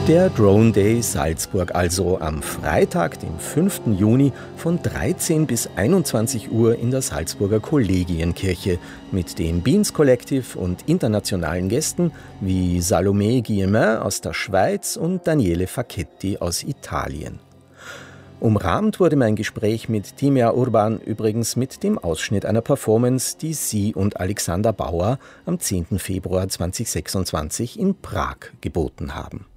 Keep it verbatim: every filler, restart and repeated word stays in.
Der Drone Day Salzburg also am Freitag, dem fünften Juni von dreizehn bis einundzwanzig Uhr in der Salzburger Kollegienkirche mit dem Beans Collective und internationalen Gästen wie Salomé Guillemin aus der Schweiz und Daniele Facchetti aus Italien. Umrahmt wurde mein Gespräch mit Timea Urban übrigens mit dem Ausschnitt einer Performance, die sie und Alexander Bauer am zehnten Februar zweitausendsechsundzwanzig in Prag geboten haben.